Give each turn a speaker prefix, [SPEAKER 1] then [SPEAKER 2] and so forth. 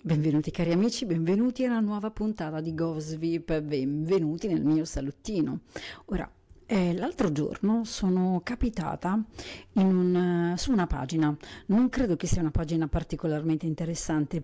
[SPEAKER 1] Benvenuti cari amici, benvenuti alla nuova puntata di GoSvip, benvenuti nel mio salottino. Ora, l'altro giorno sono capitata su una pagina, non credo che sia una pagina particolarmente interessante,